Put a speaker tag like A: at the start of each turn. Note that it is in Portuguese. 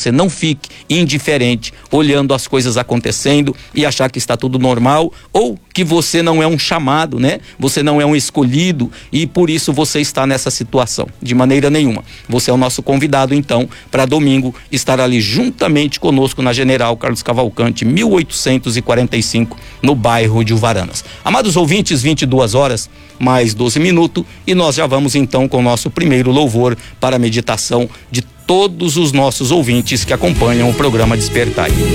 A: você não fique indiferente olhando as coisas acontecendo e achar que está tudo normal, ou que você não é um chamado, né? Você não é um escolhido e por isso você está nessa situação. De maneira nenhuma. Você é o nosso convidado, então, para domingo estar ali juntamente conosco na General Carlos Cavalcante, 1845, no bairro de Uvaranas. Amados ouvintes, 22 horas, mais 12 minutos, e nós já vamos então com o nosso primeiro louvor para a meditação de todos os nossos ouvintes que acompanham o programa Despertai.